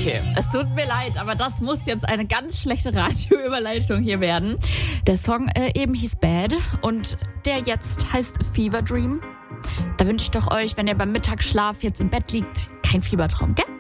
Okay, es tut mir leid, aber das muss jetzt eine ganz schlechte Radioüberleitung hier werden. Der Song eben hieß Bad und der jetzt heißt Fever Dream. Da wünsche ich doch euch, wenn ihr beim Mittagsschlaf jetzt im Bett liegt, kein Fiebertraum, gell?